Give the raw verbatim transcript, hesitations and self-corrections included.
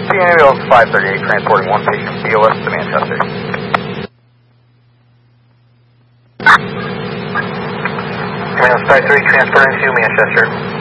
C ambulance five thirty-eight transporting one patient B O S to Manchester. Ambulance five thirty-eight transporting to Manchester.